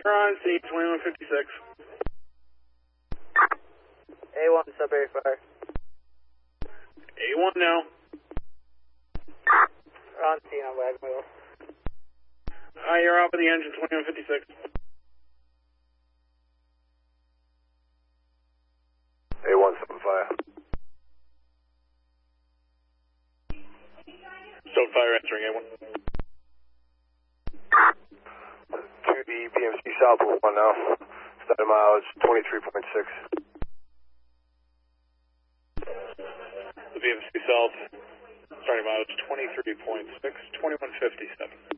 You're on C2156. A1 Sudbury Fire. A1 now. We're on scene on wagon wheel. You're out with the engine 2156. A1 Stonefire. Stonefire entering A1. 2D BMC South 1 now. Starting mileage 23.6. The BMC South, starting mileage 23.6, 2157.